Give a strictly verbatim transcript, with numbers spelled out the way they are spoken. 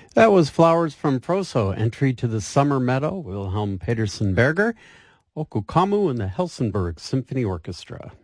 That was Flowers from Proso, entry to the Summer Meadow, Wilhelm Petersen Berger, Okukamu and the Helsingborg Symphony Orchestra.